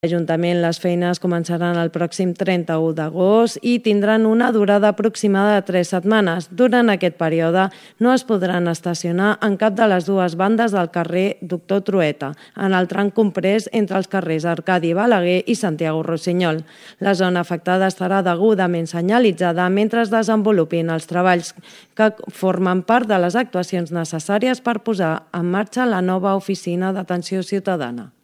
L'Ajuntament, les feines començaran el pròxim 31 d'agost i tindran una durada aproximada de 3 setmanes. Durant aquest període no es podran estacionar en cap de les dues bandes del carrer Doctor Trueta, en el tram comprès entre els carrers Arcadi Balaguer i Santiago Rossinyol. La zona afectada estarà degudament senyalitzada mentre es desenvolupin els treballs que formen part de les actuacions necessàries per posar en marxa la nova oficina d'atenció ciutadana.